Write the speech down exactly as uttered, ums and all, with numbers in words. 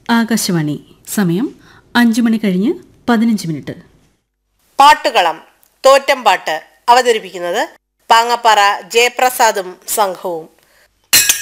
ആകാശവാണി. സമയം അഞ്ചു മണി കഴിഞ്ഞ് പതിനഞ്ച് മിനിറ്റ്. പാട്ടുകളം തോറ്റംപാട്ട് അവതരിപ്പിക്കുന്നത് പാങ്ങപ്പാറ ജയപ്രസാദും സംഘവും.